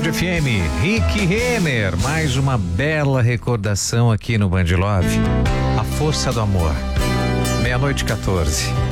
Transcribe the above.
Band FM, Rick Renner, mais uma bela recordação aqui no Band Love. A força do amor. 00:14.